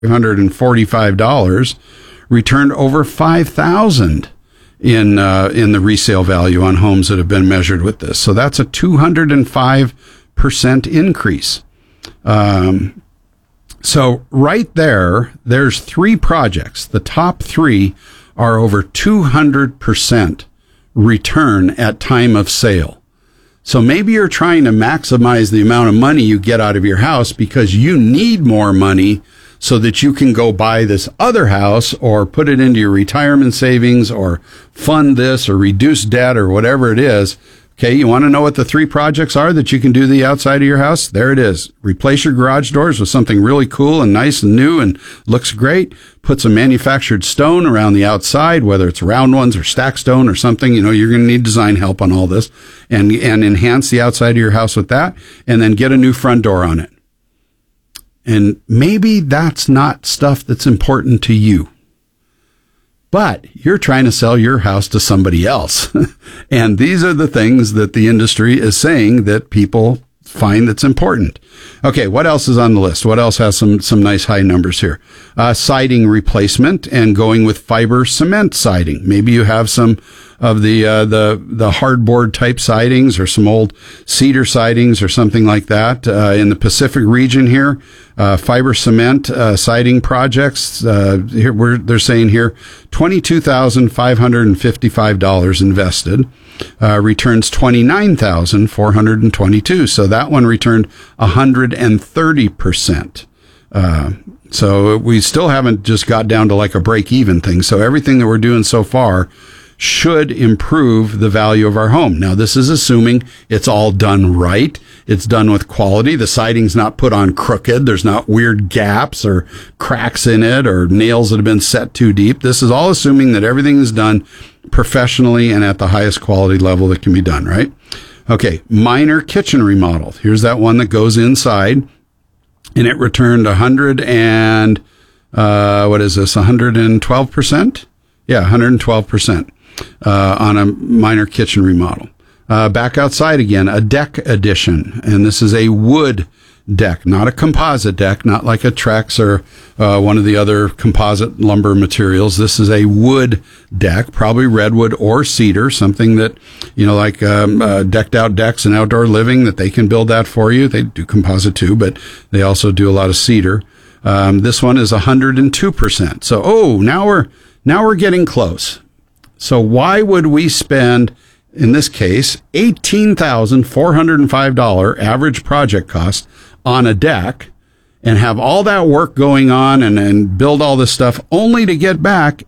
$545 returned over $5,000 in the resale value on homes that have been measured with this. So that's a 205% increase. So right there's 3 projects. The top 3 are over 200% return at time of sale. So maybe you're trying to maximize the amount of money you get out of your house because you need more money so that you can go buy this other house or put it into your retirement savings or fund this or reduce debt or whatever it is. Okay, you want to know what the 3 projects are that you can do the outside of your house? There it is. Replace your garage doors with something really cool and nice and new and looks great. Put some manufactured stone around the outside, whether it's round ones or stack stone or something. You know, you're going to need design help on all this, and enhance the outside of your house with that, and then get a new front door on it. And maybe that's not stuff that's important to you. But you're trying to sell your house to somebody else. And these are the things that the industry is saying that people find that's important. Okay, what else is on the list? What else has some nice high numbers here? Siding replacement and going with fiber cement siding. Maybe you have some of the hardboard type sidings or some old cedar sidings or something like that. In the Pacific region here, fiber cement siding projects, they're saying here $22,555 invested, returns $29,422. So that one returned 130%. So we still haven't just got down to like a break-even thing. So everything that we're doing so far should improve the value of our home. Now, this is assuming it's all done right. It's done with quality. The siding's not put on crooked. There's not weird gaps or cracks in it or nails that have been set too deep. This is all assuming that everything is done professionally and at the highest quality level that can be done, right? Okay, minor kitchen remodel. Here's that one that goes inside, and it returned 112%? Yeah, 112%. On a minor kitchen remodel. Back outside again, a deck addition. And this is a wood deck, not a composite deck, not like a Trex or one of the other composite lumber materials. This is a wood deck, probably redwood or cedar, something that, you know, like decked out decks and outdoor living, that they can build that for you. They do composite too, but they also do a lot of cedar. This one is 102%. So, now we're getting close. So why would we spend, in this case, $18,405 average project cost on a deck and have all that work going on and build all this stuff only to get back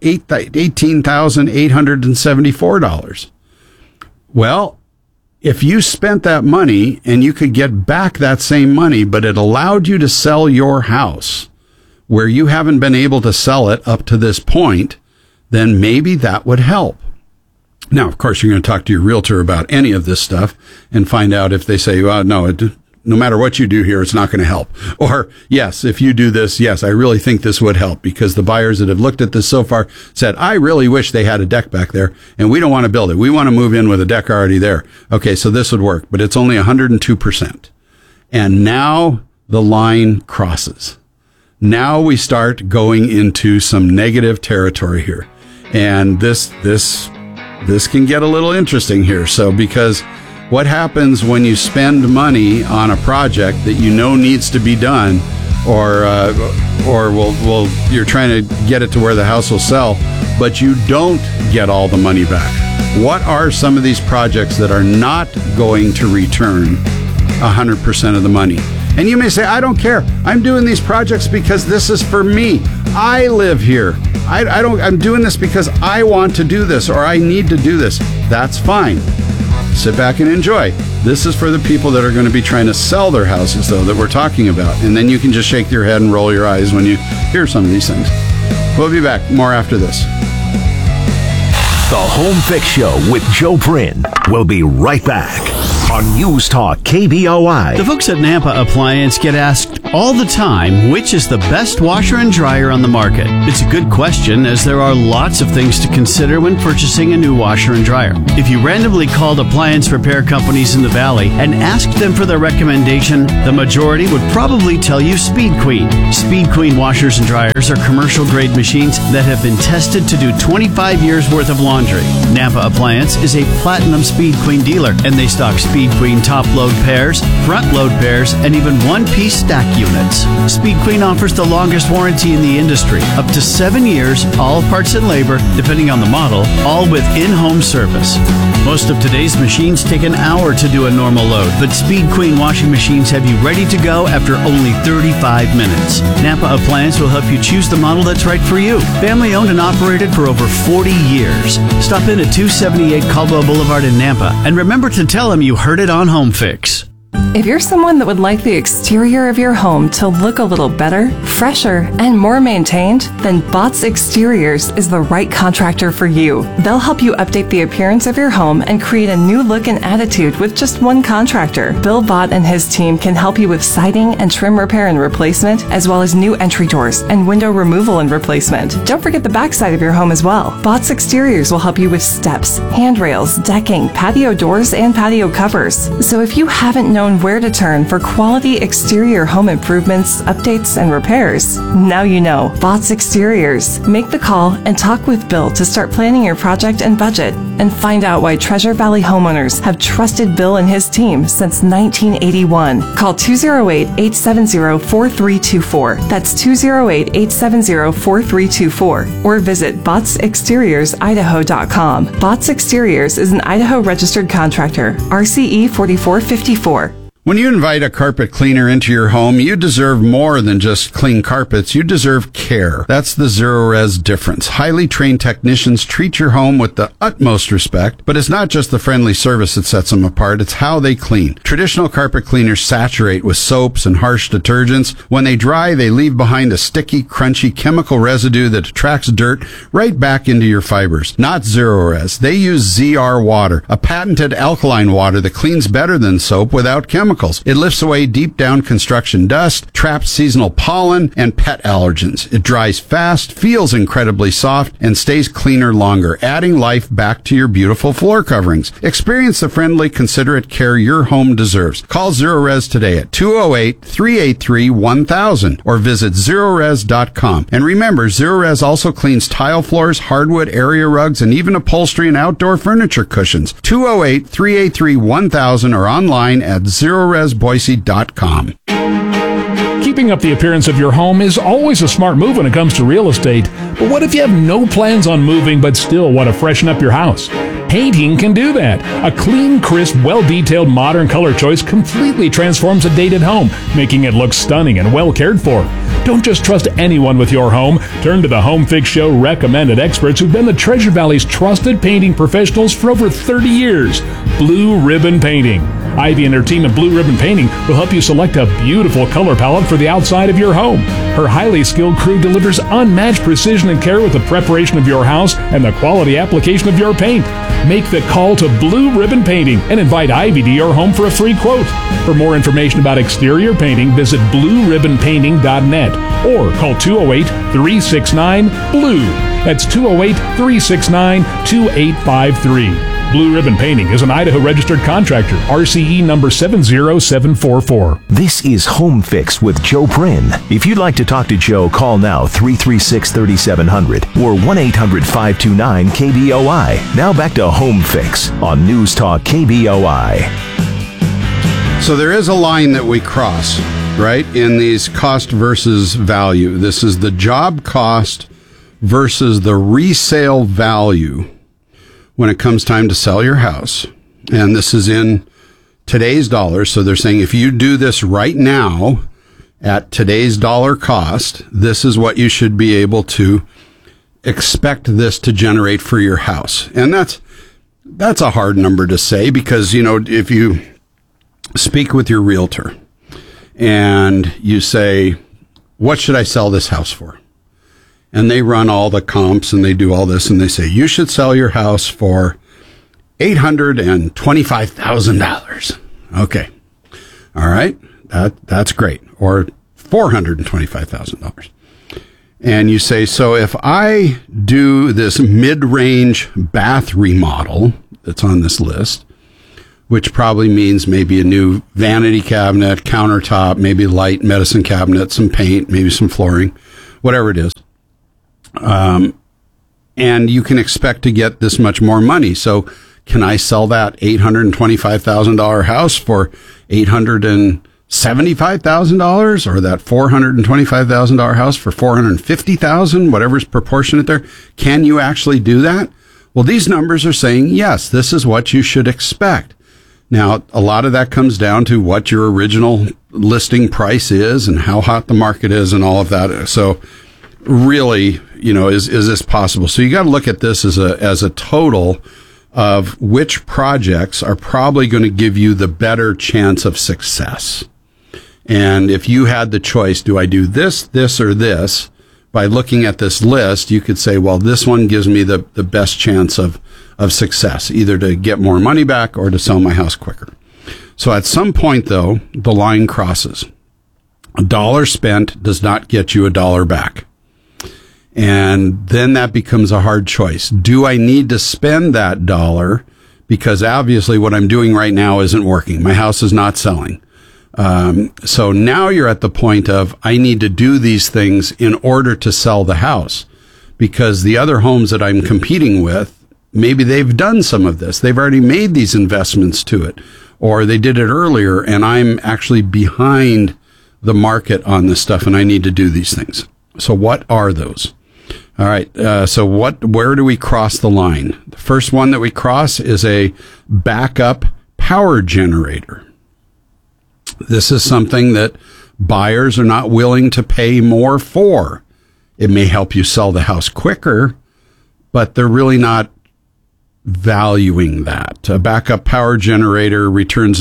$18,874? Well, if you spent that money and you could get back that same money, but it allowed you to sell your house where you haven't been able to sell it up to this point, then maybe that would help. Now, of course, you're going to talk to your realtor about any of this stuff and find out if they say, well, no matter what you do here, it's not going to help. Or, yes, if you do this, yes, I really think this would help, because the buyers that have looked at this so far said, I really wish they had a deck back there, and we don't want to build it. We want to move in with a deck already there. Okay, so this would work, but it's only 102%. And now the line crosses. Now we start going into some negative territory here. And this can get a little interesting here. So, because what happens when you spend money on a project that you know needs to be done, or you're trying to get it to where the house will sell, but you don't get all the money back? What are some of these projects that are not going to return 100% of the money? And you may say, I don't care. I'm doing these projects because this is for me. I live here. I'm doing this because I want to do this, or I need to do this. That's fine. Sit back and enjoy. This is for the people that are going to be trying to sell their houses, though, that we're talking about. And then you can just shake your head and roll your eyes when you hear some of these things. We'll be back. More after this. The Home Fix Show with Joe Prin. We'll be right back. on News Talk KBOI. The folks at Nampa Appliance get asked all the time which is the best washer and dryer on the market. It's a good question, as there are lots of things to consider when purchasing a new washer and dryer. If you randomly called appliance repair companies in the Valley and asked them for their recommendation, the majority would probably tell you Speed Queen. Speed Queen washers and dryers are commercial grade machines that have been tested to do 25 years worth of laundry. Nampa Appliance is a Platinum Speed Queen dealer, and they stock Speed Queen top load pairs, front load pairs, and even one-piece stack units. Speed Queen offers the longest warranty in the industry, up to 7 years, all parts and labor, depending on the model, all with in-home service. Most of today's machines take an hour to do a normal load, but Speed Queen washing machines have you ready to go after only 35 minutes. Nampa Appliance will help you choose the model that's right for you. Family owned and operated for over 40 years. Stop in at 278 Caldwell Boulevard in Nampa, and remember to tell them you heard it on Home Fix. If you're someone that would like the exterior of your home to look a little better, fresher, and more maintained, then Bots Exteriors is the right contractor for you. They'll help you update the appearance of your home and create a new look and attitude with just one contractor. Bill Bott and his team can help you with siding and trim repair and replacement, as well as new entry doors and window removal and replacement. Don't forget the backside of your home as well. Bots Exteriors will help you with steps, handrails, decking, patio doors, and patio covers. So if you haven't known where to turn for quality exterior home improvements, updates, and repairs, now you know. Bots Exteriors. Make the call and talk with Bill to start planning your project and budget, and find out why Treasure Valley homeowners have trusted Bill and his team since 1981. Call 208-870-4324. That's 208-870-4324. Or visit botsexteriorsidaho.com. Bots Exteriors is an Idaho registered contractor, RCE 4454. When you invite a carpet cleaner into your home, you deserve more than just clean carpets. You deserve care. That's the Zerorez difference. Highly trained technicians treat your home with the utmost respect, but it's not just the friendly service that sets them apart. It's how they clean. Traditional carpet cleaners saturate with soaps and harsh detergents. When they dry, they leave behind a sticky, crunchy chemical residue that attracts dirt right back into your fibers. Not Zerorez. They use ZR water, a patented alkaline water that cleans better than soap without chemicals. It lifts away deep down construction dust, traps seasonal pollen, and pet allergens. It dries fast, feels incredibly soft, and stays cleaner longer, adding life back to your beautiful floor coverings. Experience the friendly, considerate care your home deserves. Call Zerorez today at 208-383-1000 or visit Zerorez.com. And remember, Zerorez also cleans tile floors, hardwood, area rugs, and even upholstery and outdoor furniture cushions. 208-383-1000 or online at ZerorezBoise.com. Keeping up the appearance of your home is always a smart move when it comes to real estate. But what if you have no plans on moving but still want to freshen up your house? Painting can do that. A clean, crisp, well-detailed, modern color choice completely transforms a dated home, making it look stunning and well cared for. Don't just trust anyone with your home. Turn to the Home Fix Show recommended experts who've been the Treasure Valley's trusted painting professionals for over 30 years. Blue Ribbon Painting. Ivy and her team at Blue Ribbon Painting will help you select a beautiful color palette for the outside of your home. Her highly skilled crew delivers unmatched precision and care with the preparation of your house and the quality application of your paint. Make the call to Blue Ribbon Painting and invite Ivy to your home for a free quote. For more information about exterior painting, visit blueribbonpainting.net or call 208-369-BLUE. That's 208-369-2853. Blue Ribbon Painting is an Idaho registered contractor, RCE number 70744. This is Home Fix with Joe Prin. If you'd like to talk to Joe, call now 336-3700 or 1-800-529-KBOI. Now back to Home Fix on News Talk KBOI. So there is a line that we cross, right, in these cost versus value. This is the job cost versus the resale value when it comes time to sell your house. And this is in today's dollars. So they're saying if you do this right now at today's dollar cost, this is what you should be able to expect this to generate for your house. And that's a hard number to say because, you know, if you speak with your realtor and you say, what should I sell this house for? And they run all the comps and they do all this and they say, you should sell your house for $825,000. Okay. All right. That's great. Or $425,000. And you say, so if I do this mid-range bath remodel that's on this list, which probably means maybe a new vanity cabinet, countertop, maybe light medicine cabinet, some paint, maybe some flooring, whatever it is. And you can expect to get this much more money. So can I sell that $825,000 house for $875,000, or that $425,000 house for $450,000, whatever's proportionate there? Can you actually do that? Well, these numbers are saying, yes, this is what you should expect. Now, a lot of that comes down to what your original listing price is and how hot the market is and all of that. So really, is this possible? So you got to look at this as a total of which projects are probably going to give you the better chance of success. And if you had the choice, do I do this, or this? By looking at this list, you could say, well, this one gives me the best chance of success, either to get more money back or to sell my house quicker. So at some point, though, the line crosses. $1 spent does not get you $1 back. And then that becomes a hard choice. Do I need to spend that dollar? Because obviously what I'm doing right now isn't working. My house is not selling. So now you're at the point of, I need to do these things in order to sell the house, because the other homes that I'm competing with, maybe they've done some of this. They've already made these investments to it, or they did it earlier, and I'm actually behind the market on this stuff, and I need to do these things. So what are those? All right. So where do we cross the line? The first one that we cross is a backup power generator. This is something that buyers are not willing to pay more for. It may help you sell the house quicker, but they're really not valuing that. A backup power generator returns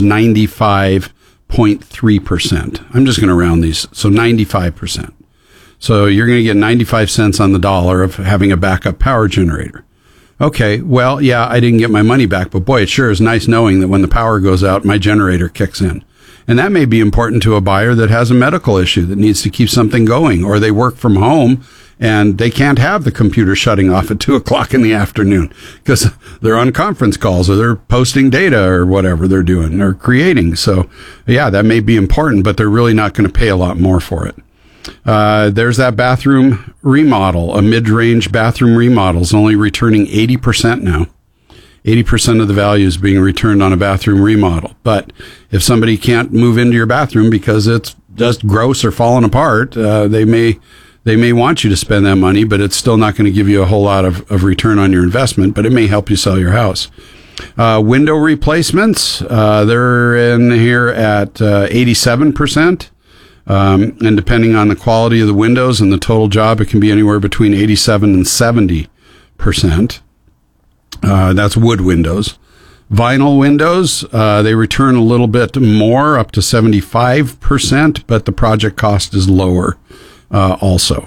95.3%. I'm just going to round these. So 95%. So you're going to get 95 cents on the dollar of having a backup power generator. Okay, well, yeah, I didn't get my money back, but boy, it sure is nice knowing that when the power goes out, my generator kicks in. And that may be important to a buyer that has a medical issue that needs to keep something going, or they work from home and they can't have the computer shutting off at 2:00 in the afternoon because they're on conference calls or they're posting data or whatever they're doing or creating. So yeah, that may be important, but they're really not going to pay a lot more for it. There's that bathroom remodel, a mid-range bathroom remodel is only returning 80% now. 80% of the value is being returned on a bathroom remodel. But if somebody can't move into your bathroom because it's just gross or falling apart, they may want you to spend that money, but it's still not going to give you a whole lot of return on your investment, but it may help you sell your house. Window replacements, they're in here at 87%. And depending on the quality of the windows and the total job, it can be anywhere between 87 and 70%. That's wood windows. Vinyl windows, they return a little bit more, up to 75%, but the project cost is lower also.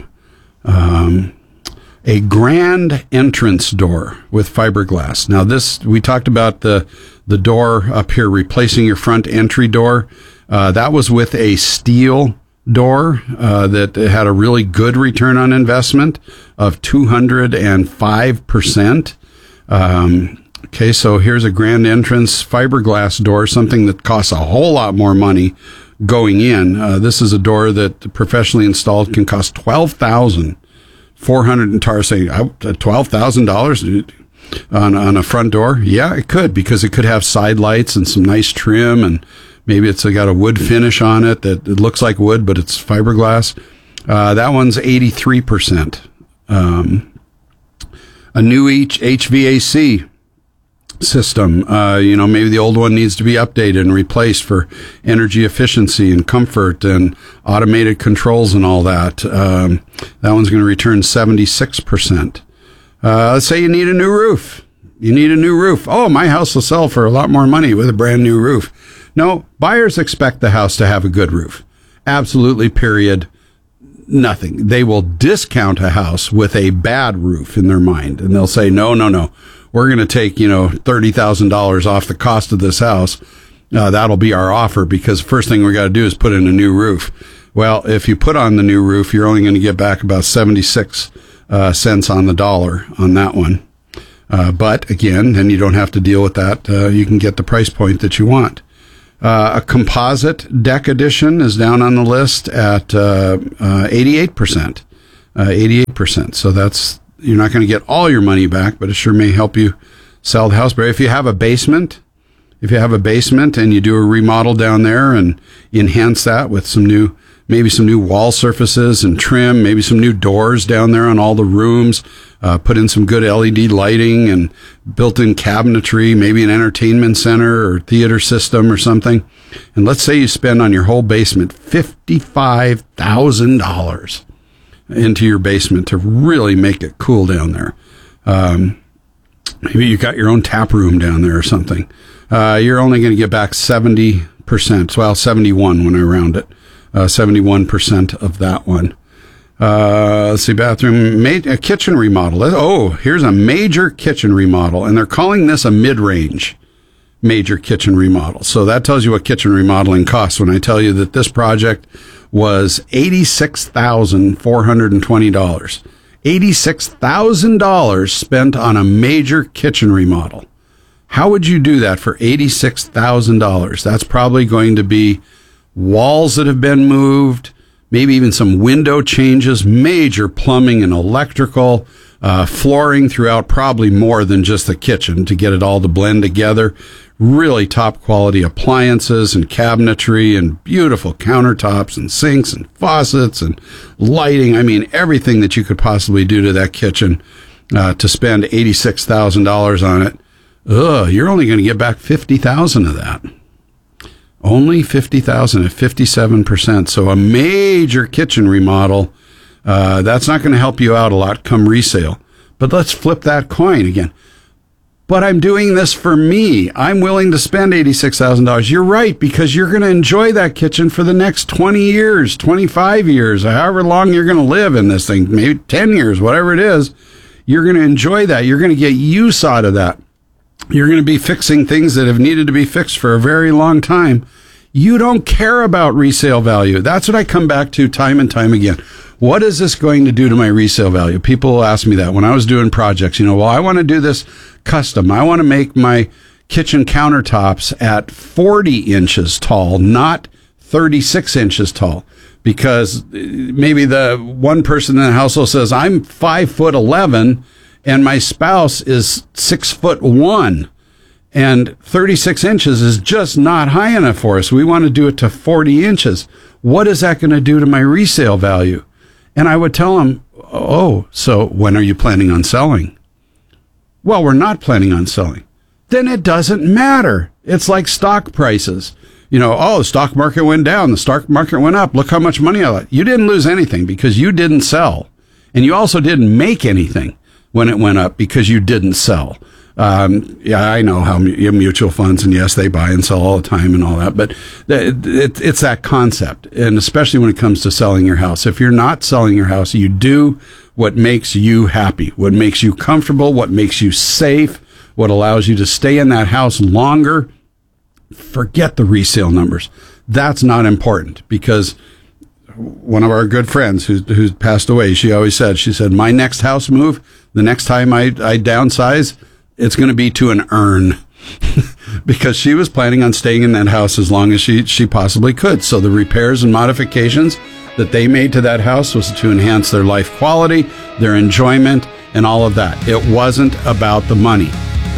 A grand entrance door with fiberglass. Now this, we talked about the door up here, replacing your front entry door. That was with a steel door that had a really good return on investment of 205%. Okay, so here's a grand entrance fiberglass door, something that costs a whole lot more money going in. This is a door that professionally installed can cost $12,400. And Tara saying, $12,000 on a front door? Yeah, it could, because it could have side lights and some nice trim, and maybe it's got a wood finish on it that it looks like wood, but it's fiberglass. That one's 83%. A new HVAC system, maybe the old one needs to be updated and replaced for energy efficiency and comfort and automated controls and all that. That one's going to return 76%. Let's say you need a new roof. Oh, my house will sell for a lot more money with a brand new roof. No, buyers expect the house to have a good roof. Absolutely, period. Nothing. They will discount a house with a bad roof in their mind. And they'll say, no. We're going to take, $30,000 off the cost of this house. that'll be our offer, because first thing we got to do is put in a new roof. Well, if you put on the new roof, you're only going to get back about 76 cents on the dollar on that one. But again, then you don't have to deal with that. You can get the price point that you want. A composite deck edition is down on the list at 88%. 88%. So that's, you're not going to get all your money back, but it sure may help you sell the house. But if you have a basement, and you do a remodel down there and enhance that with maybe some new wall surfaces and trim, maybe some new doors down there on all the rooms, put in some good LED lighting and built-in cabinetry, maybe an entertainment center or theater system or something. And let's say you spend on your whole basement $55,000 into your basement to really make it cool down there. Maybe you got your own tap room down there or something. You're only going to get back 70%. Well, 71 when I round it. 71% of that one. Let's see, bathroom, a kitchen remodel. Oh, here's a major kitchen remodel, and they're calling this a mid-range major kitchen remodel. So that tells you what kitchen remodeling costs when I tell you that this project was $86,420. $86,000 spent on a major kitchen remodel. How would you do that for $86,000? That's probably going to be walls that have been moved, maybe even some window changes, major plumbing and electrical, flooring throughout, probably more than just the kitchen to get it all to blend together. Really top quality appliances and cabinetry and beautiful countertops and sinks and faucets and lighting. I mean, everything that you could possibly do to that kitchen to spend $86,000 on it. You're only going to get back $50,000 of that. Only $50,000 at 57%. So a major kitchen remodel, that's not going to help you out a lot come resale. But let's flip that coin again. But I'm doing this for me. I'm willing to spend $86,000. You're right, because you're going to enjoy that kitchen for the next 20 years, 25 years, however long you're going to live in this thing, maybe 10 years, whatever it is. You're going to enjoy that. You're going to get use out of that. You're going to be fixing things that have needed to be fixed for a very long time. You don't care about resale value. That's what I come back to time and time again. What is this going to do to my resale value? People will ask me that when I was doing projects. Well, I want to do this custom. I want to make my kitchen countertops at 40 inches tall, not 36 inches tall. Because maybe the one person in the household says, I'm 5'11", and my spouse is 6'1", and 36 inches is just not high enough for us. We want to do it to 40 inches. What is that going to do to my resale value? And I would tell them, so when are you planning on selling? Well, we're not planning on selling. Then it doesn't matter. It's like stock prices. The stock market went down, the stock market went up. Look how much money I lost. You didn't lose anything because you didn't sell. And you also didn't make anything when it went up because you didn't sell. I know how mutual funds, and yes, they buy and sell all the time and all that, but it's that concept. And especially when it comes to selling your house. If you're not selling your house, you do what makes you happy, what makes you comfortable, what makes you safe, what allows you to stay in that house longer. Forget the resale numbers. That's not important, because one of our good friends who's passed away, she said, my next house move, the next time I downsize, it's going to be to an urn. Because she was planning on staying in that house as long as she possibly could. So the repairs and modifications that they made to that house was to enhance their life quality, their enjoyment, and all of that. It wasn't about the money.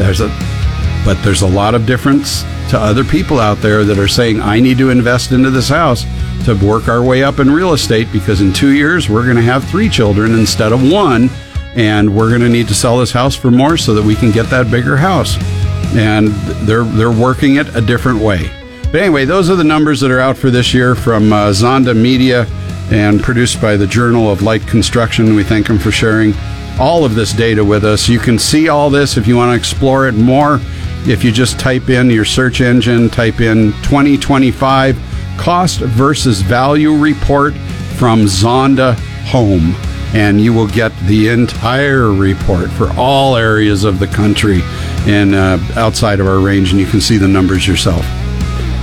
But there's a lot of difference to other people out there that are saying, I need to invest into this house to work our way up in real estate, because in 2 years we're going to have 3 children instead of 1. And we're going to need to sell this house for more so that we can get that bigger house. And they're working it a different way. But anyway, those are the numbers that are out for this year from Zonda Media and produced by the Journal of Light Construction. We thank them for sharing all of this data with us. You can see all this if you want to explore it more. If you just type in your search engine, type in 2025 Cost versus Value Report from Zonda Home, and you will get the entire report for all areas of the country and outside of our range, and you can see the numbers yourself.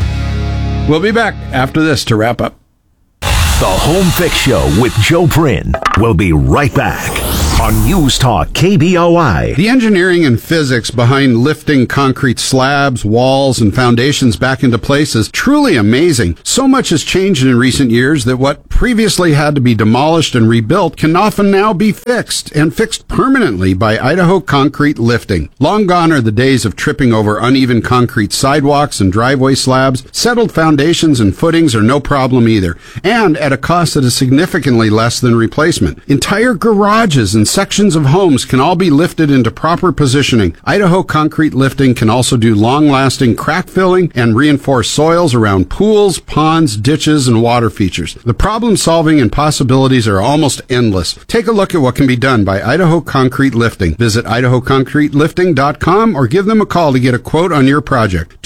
We'll be back after this to wrap up. The Home Fix Show with Joe Prin will be right back on News Talk KBOI. The engineering and physics behind lifting concrete slabs, walls, and foundations back into place is truly amazing. So much has changed in recent years that what previously had to be demolished and rebuilt can often now be fixed, and fixed permanently by Idaho Concrete Lifting. Long gone are the days of tripping over uneven concrete sidewalks and driveway slabs. Settled foundations and footings are no problem either, and at a cost that is significantly less than replacement. Entire garages and sections of homes can all be lifted into proper positioning. Idaho Concrete Lifting can also do long-lasting crack filling and reinforce soils around pools, ponds, ditches, and water features. The problem-solving and possibilities are almost endless. Take a look at what can be done by Idaho Concrete Lifting. Visit idahoconcretelifting.com or give them a call to get a quote on your project.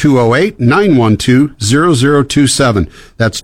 208-912-0027. That's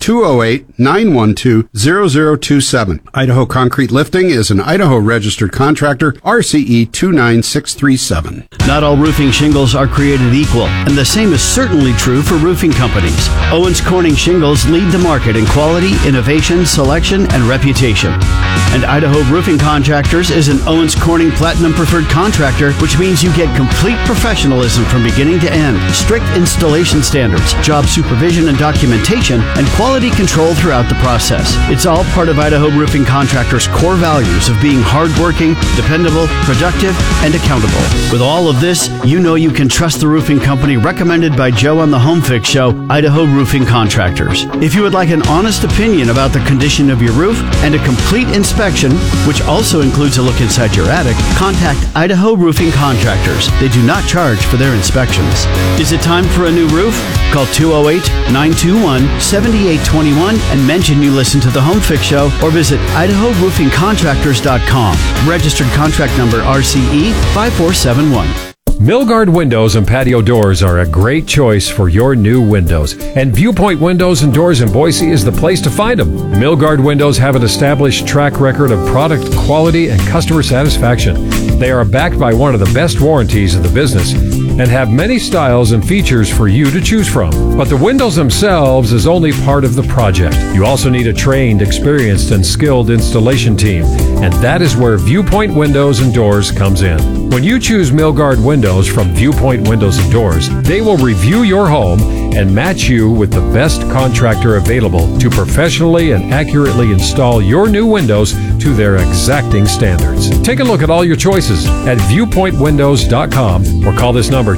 208-912-0027. Idaho Concrete Lifting is an Idaho registered contractor, RCE 29637. Not all roofing shingles are created equal, and the same is certainly true for roofing companies. Owens Corning Shingles lead the market in quality, innovation, selection, and reputation. And Idaho Roofing Contractors is an Owens Corning Platinum Preferred Contractor, which means you get complete professionalism from beginning to end, strict installation standards, job supervision and documentation, and quality control throughout the process. It's all part of Idaho Roofing Contractors' core values of being hardworking, dependable, productive, and accountable. With all of this, you know you can trust the roofing company recommended by Joe on the Home Fix Show, Idaho Roofing Contractors. If you would like an honest opinion about the condition of your roof and a complete inspection, which also includes a look inside your attic, contact Idaho Roofing Contractors. They do not charge for their inspections. Is it time for a new roof? Call 208-921-7821 and mention you listen to the Home Fix Show, or visit IdahoRoofingContractors.com. Registered contract number RCE 5471. Milgard Windows and Patio Doors are a great choice for your new windows, and Viewpoint Windows and Doors in Boise is the place to find them. Milgard Windows have an established track record of product quality and customer satisfaction. They are backed by one of the best warranties in the business and have many styles and features for you to choose from. But the windows themselves is only part of the project. You also need a trained, experienced, and skilled installation team, and that is where Viewpoint Windows and Doors comes in. When you choose Milgard Windows from Viewpoint Windows and Doors, they will review your home and match you with the best contractor available to professionally and accurately install your new windows to their exacting standards. Take a look at all your choices at viewpointwindows.com or call this number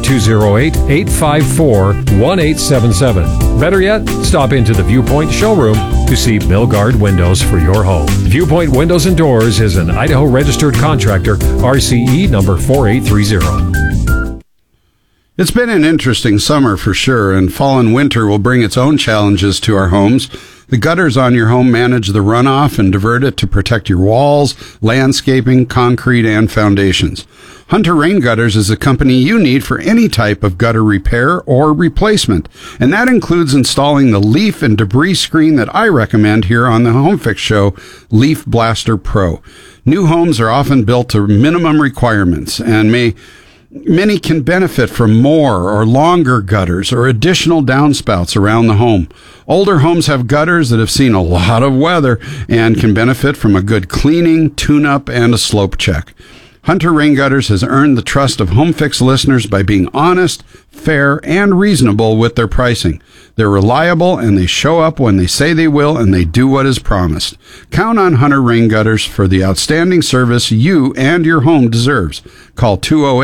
208-854-1877. Better yet, stop into the Viewpoint showroom to see Milgard Windows for your home. Viewpoint Windows and Doors is an Idaho registered contractor, RCE number 4830. It's been an interesting summer for sure, and fall and winter will bring its own challenges to our homes. The gutters on your home manage the runoff and divert it to protect your walls, landscaping, concrete, and foundations. Hunter Rain Gutters is the company you need for any type of gutter repair or replacement, and that includes installing the leaf and debris screen that I recommend here on the Home Fix Show, Leaf Blaster Pro. New homes are often built to minimum requirements, and many can benefit from more or longer gutters or additional downspouts around the home. Older homes have gutters that have seen a lot of weather and can benefit from a good cleaning, tune-up, and a slope check. Hunter Rain Gutters has earned the trust of Home Fix listeners by being honest, fair, and reasonable with their pricing. They're reliable, and they show up when they say they will, and they do what is promised. Count on Hunter Rain Gutters for the outstanding service you and your home deserves. Call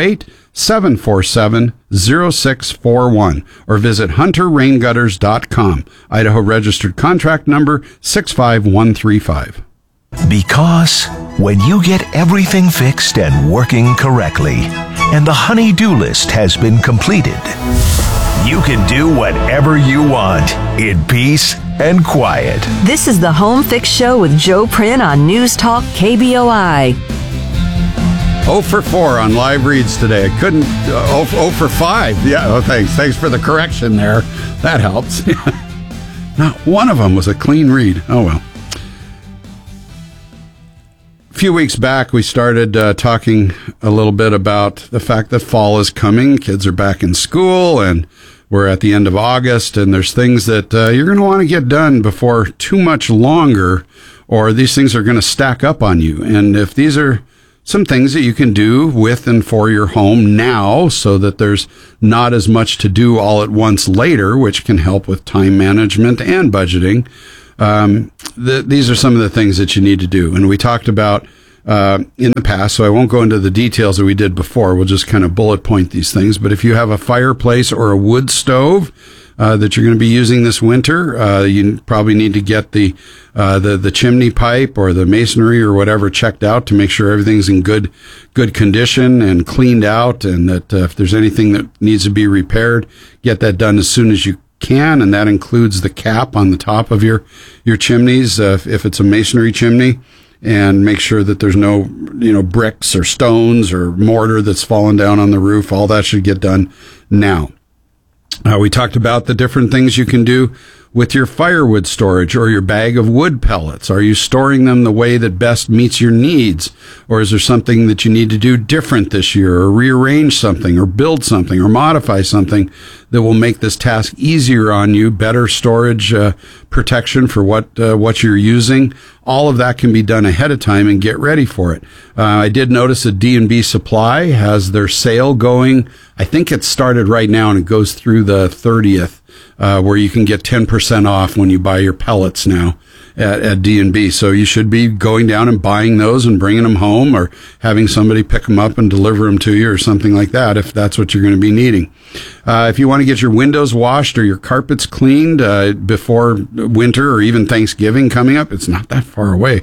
208-747-0641 or visit hunterraingutters.com. Idaho registered contract number 65135. Because when you get everything fixed and working correctly, and the honey-do list has been completed, you can do whatever you want in peace and quiet. This is the Home Fix Show with Joe Prin on News Talk KBOI. 0 for 4 on live reads today. I couldn't. 0 for 5. Yeah, oh, thanks. Thanks for the correction there. That helps. Not one of them was a clean read. Oh, well. A few weeks back, we started talking a little bit about the fact that fall is coming. Kids are back in school, and we're at the end of August, and there's things that you're going to want to get done before too much longer, or these things are going to stack up on you. And if these are some things that you can do with and for your home now so that there's not as much to do all at once later, which can help with time management and budgeting. These are some of the things that you need to do. And we talked about in the past, so I won't go into the details that we did before. We'll just kind of bullet point these things. But if you have a fireplace or a wood stove that you're going to be using this winter, you probably need to get the chimney pipe or the masonry or whatever checked out to make sure everything's in good condition and cleaned out, and that if there's anything that needs to be repaired, get that done as soon as you can. And that includes the cap on the top of your chimneys if it's a masonry chimney, and make sure that there's no bricks or stones or mortar that's fallen down on the roof. All that should get done now. We talked about the different things you can do with your firewood storage or your bag of wood pellets. Are you storing them the way that best meets your needs? Or is there something that you need to do different this year, or rearrange something, or build something, or modify something that will make this task easier on you? Better storage protection for what you're using. All of that can be done ahead of time and get ready for it. I did notice that D&B Supply has their sale going. I think it started right now and it goes through the 30th, where you can get 10% off when you buy your pellets now at D&B. So you should be going down and buying those and bringing them home, or having somebody pick them up and deliver them to you or something like that, if that's what you're going to be needing. If you want to get your windows washed or your carpets cleaned before winter or even Thanksgiving coming up, it's not that far away.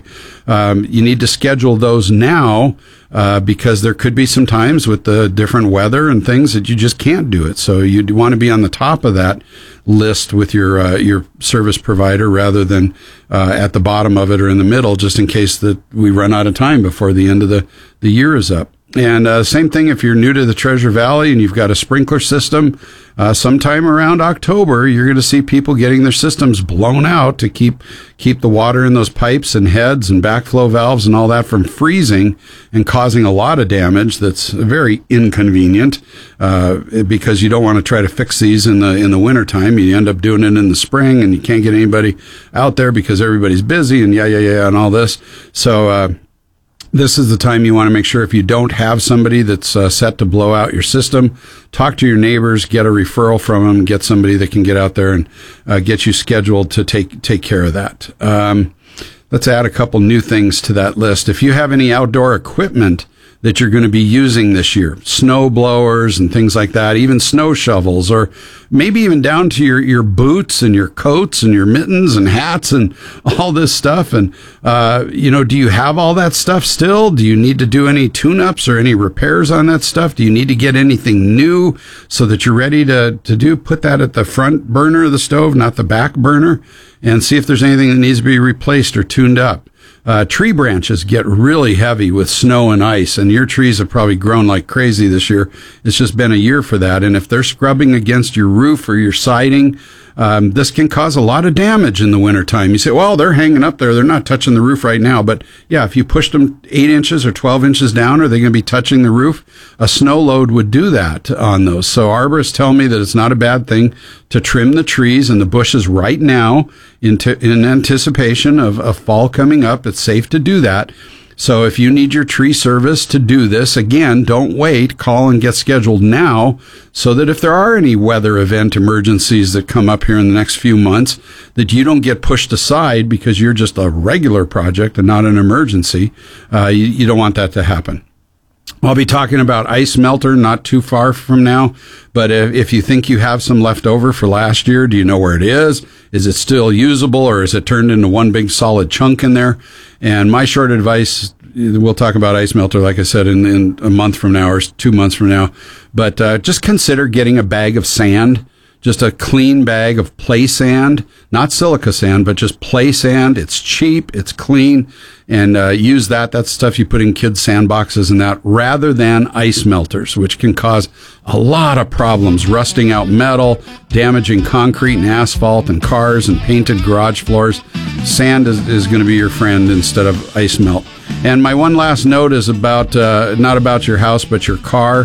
You need to schedule those now, because there could be some times with the different weather and things that you just can't do it. So you want to be on the top of that list with your service provider, rather than at the bottom of it or in the middle, just in case that we run out of time before the end of the year is up. And same thing if you're new to the Treasure Valley and you've got a sprinkler system, sometime around October, you're going to see people getting their systems blown out to keep the water in those pipes and heads and backflow valves and all that from freezing and causing a lot of damage that's very inconvenient, because you don't want to try to fix these in the wintertime. You end up doing it in the spring, and you can't get anybody out there because everybody's busy and and all this. So this is the time you want to make sure, if you don't have somebody that's set to blow out your system, talk to your neighbors, get a referral from them, get somebody that can get out there and get you scheduled to take care of that. Let's add a couple new things to that list. If you have any outdoor equipment that you're going to be using this year, snow blowers and things like that, even snow shovels, or maybe even down to your boots and your coats and your mittens and hats and all this stuff. And, do you have all that stuff still? Do you need to do any tune-ups or any repairs on that stuff? Do you need to get anything new so that you're ready to put that at the front burner of the stove, not the back burner, and see if there's anything that needs to be replaced or tuned up. Tree branches get really heavy with snow and ice, and your trees have probably grown like crazy this year. It's just been a year for that. And if they're scrubbing against your roof or your siding, this can cause a lot of damage in the wintertime. You say, well, they're hanging up there. They're not touching the roof right now. But yeah, if you pushed them 8 inches or 12 inches down, are they going to be touching the roof? A snow load would do that on those. So arborists tell me that it's not a bad thing to trim the trees and the bushes right now in anticipation of fall coming up. It's safe to do that. So if you need your tree service to do this, again, don't wait. Call and get scheduled now, so that if there are any weather event emergencies that come up here in the next few months, that you don't get pushed aside because you're just a regular project and not an emergency. You don't want that to happen. I'll be talking about ice melter not too far from now, but if you think you have some left over for last year, do you know where it is? Is it still usable, or is it turned into one big solid chunk in there? And my short advice, we'll talk about ice melter, like I said, in a month from now or 2 months from now, but just consider getting a bag of sand. Just a clean bag of play sand, not silica sand, but just play sand. It's cheap, it's clean, and use that. That's stuff you put in kids' sandboxes and that, rather than ice melters, which can cause a lot of problems, rusting out metal, damaging concrete and asphalt and cars and painted garage floors. Sand is going to be your friend instead of ice melt. And my one last note is about not about your house, but your car.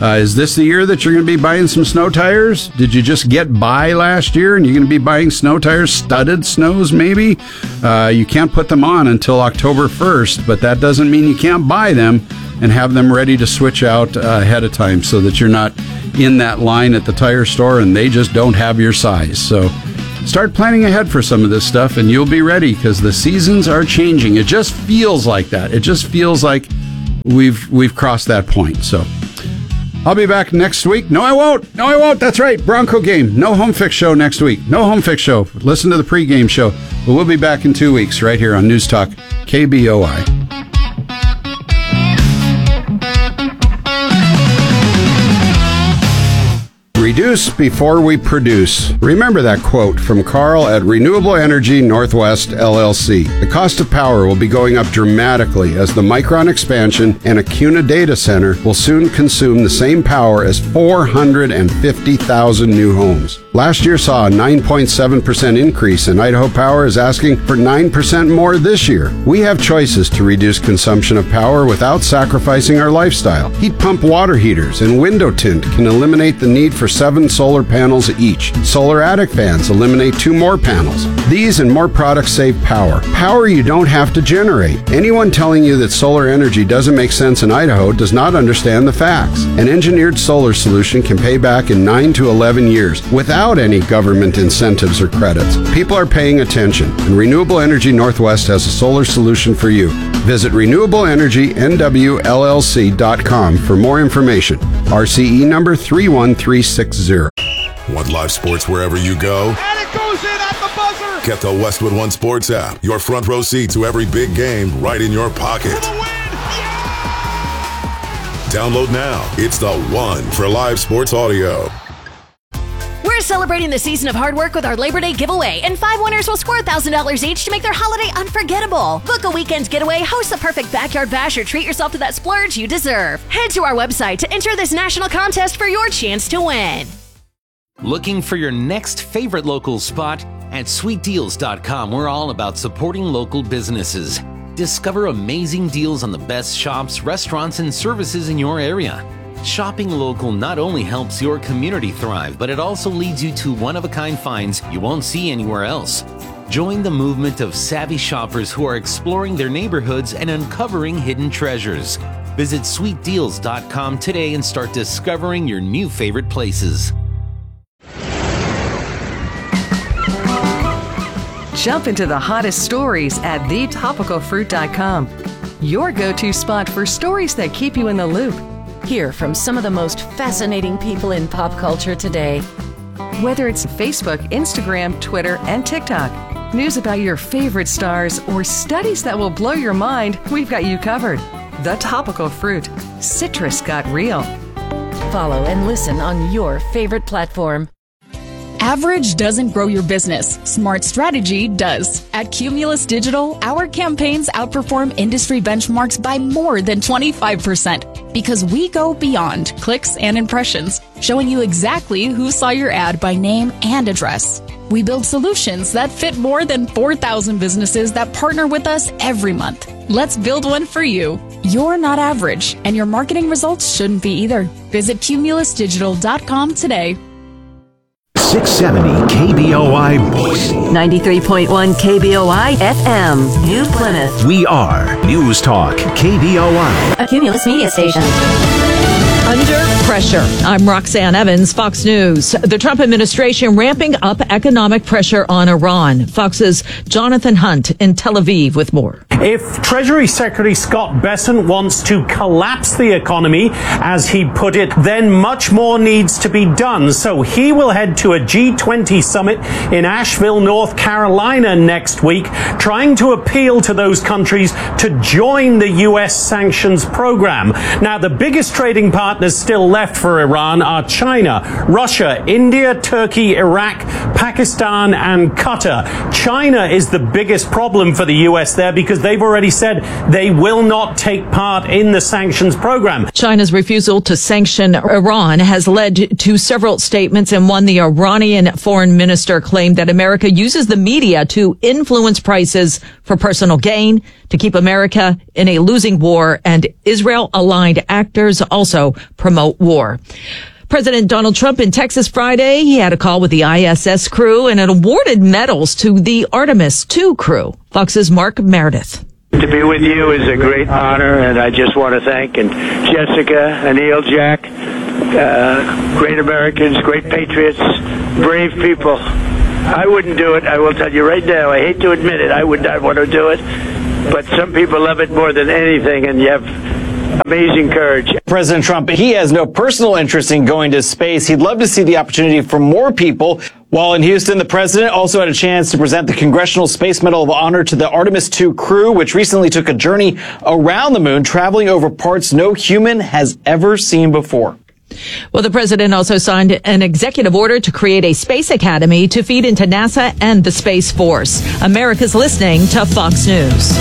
Is this the year that you're going to be buying some snow tires? Did you just get by last year and you're going to be buying snow tires, studded snows maybe? You can't put them on until October 1st, but that doesn't mean you can't buy them and have them ready to switch out ahead of time so that you're not in that line at the tire store and they just don't have your size. So start planning ahead for some of this stuff and you'll be ready because the seasons are changing. It just feels like that. It just feels like we've crossed that point. So I'll be back next week. No, I won't. That's right. Bronco game. No Home Fix show next week. No Home Fix show. Listen to the pregame show. But we'll be back in 2 weeks right here on News Talk KBOI. Reduce before we produce. Remember that quote from Carl at Renewable Energy Northwest LLC. The cost of power will be going up dramatically as the Micron expansion and Acuna data center will soon consume the same power as 450,000 new homes. Last year saw a 9.7% increase, and Idaho Power is asking for 9% more this year. We have choices to reduce consumption of power without sacrificing our lifestyle. Heat pump water heaters and window tint can eliminate the need for 7 solar panels each. Solar attic fans eliminate 2 more panels. These and more products save power. Power you don't have to generate. Anyone telling you that solar energy doesn't make sense in Idaho does not understand the facts. An engineered solar solution can pay back in 9 to 11 years without any government incentives or credits. People are paying attention, and Renewable Energy Northwest has a solar solution for you. Visit renewableenergynwllc.com for more information. RCE number 31360. Want live sports wherever you go? And it goes in at the buzzer! Get the Westwood One Sports app. Your front row seat to every big game right in your pocket. For the win! Yeah! Download now. It's the one for live sports audio. We're celebrating the season of hard work with our Labor Day giveaway, and 5 winners will score $1,000 each to make their holiday unforgettable. Book a weekend getaway, host the perfect backyard bash, or treat yourself to that splurge you deserve. Head to our website to enter this national contest for your chance to win. Looking for your next favorite local spot? At sweetdeals.com, we're all about supporting local businesses. Discover amazing deals on the best shops, restaurants, and services in your area. Shopping local not only helps your community thrive, but it also leads you to one-of-a-kind finds you won't see anywhere else. Join the movement of savvy shoppers who are exploring their neighborhoods and uncovering hidden treasures. Visit sweetdeals.com today and start discovering your new favorite places. Jump into the hottest stories at thetopicalfruit.com. Your go-to spot for stories that keep you in the loop. Hear from some of the most fascinating people in pop culture today. Whether it's Facebook, Instagram, Twitter, and TikTok, news about your favorite stars, or studies that will blow your mind, we've got you covered. The Topical Fruit. Citrus got real. Follow and listen on your favorite platform. Average doesn't grow your business. Smart strategy does. At Cumulus Digital, our campaigns outperform industry benchmarks by more than 25% because we go beyond clicks and impressions, showing you exactly who saw your ad by name and address. We build solutions that fit more than 4,000 businesses that partner with us every month. Let's build one for you. You're not average, and your marketing results shouldn't be either. Visit cumulusdigital.com today. 670 KBOI Boise. 93.1 KBOI FM, New Plymouth. We are News Talk KBOI. A Cumulus media station. Under pressure. I'm Roxanne Evans, Fox News. The Trump administration ramping up economic pressure on Iran. Fox's Jonathan Hunt in Tel Aviv with more. If Treasury Secretary Scott Bessent wants to collapse the economy, as he put it, then much more needs to be done. So he will head to a G20 summit in Asheville, North Carolina next week, trying to appeal to those countries to join the U.S. sanctions program. Now, the biggest trading partners still left for Iran are China, Russia, India, Turkey, Iraq, Pakistan and Qatar. China is the biggest problem for the U.S. there because they've already said they will not take part in the sanctions program. China's refusal to sanction Iran has led to several statements, and one, the Iranian foreign minister claimed that America uses the media to influence prices for personal gain, to keep America in a losing war, and Israel-aligned actors also promote war. President Donald Trump in Texas Friday, he had a call with the ISS crew and it awarded medals to the Artemis II crew. Fox's Mark Meredith. To be with you is a great honor, and I just want to thank Jessica, Anil, Jack, great Americans, great patriots, brave people. I wouldn't do it. I will tell you right now. I hate to admit it. I would not want to do it, but some people love it more than anything, and you have amazing courage. President Trump, he has no personal interest in going to space. He'd love to see the opportunity for more people. While in Houston, the president also had a chance to present the Congressional Space Medal of Honor to the Artemis II crew, which recently took a journey around the moon, traveling over parts no human has ever seen before. Well, the president also signed an executive order to create a space academy to feed into NASA and the Space Force. America's listening to Fox News.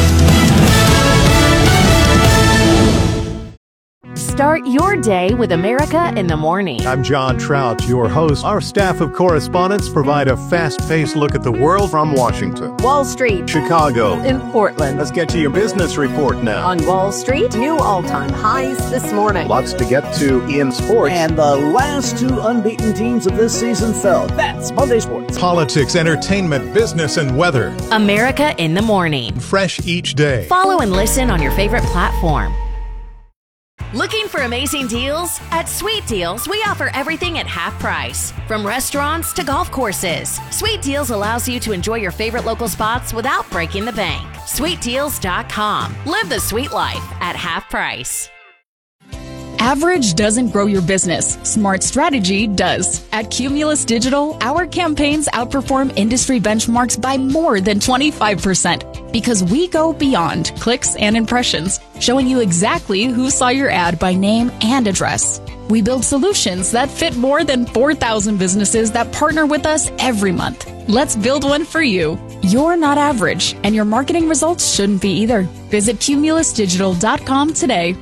Start your day with America in the Morning. I'm John Trout, your host. Our staff of correspondents provide a fast-paced look at the world from Washington, Wall Street, Chicago, and Portland. Let's get to your business report now. On Wall Street, new all-time highs this morning. Lots to get to in sports. And the last two unbeaten teams of this season fell. That's Monday Sports. Politics, entertainment, business, and weather. America in the Morning. Fresh each day. Follow and listen on your favorite platform. Looking for amazing deals? At Sweet Deals, we offer everything at half price. From restaurants to golf courses, Sweet Deals allows you to enjoy your favorite local spots without breaking the bank. SweetDeals.com. Live the sweet life at half price. Average doesn't grow your business. Smart strategy does. At Cumulus Digital, our campaigns outperform industry benchmarks by more than 25% because we go beyond clicks and impressions, showing you exactly who saw your ad by name and address. We build solutions that fit more than 4,000 businesses that partner with us every month. Let's build one for you. You're not average, and your marketing results shouldn't be either. Visit cumulusdigital.com today.